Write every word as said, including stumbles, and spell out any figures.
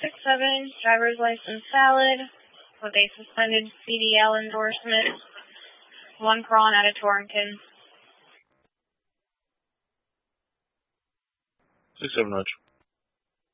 six seven, driver's license valid, with a suspended C D L endorsement, one crawl out of Torrington. six seven, Roger.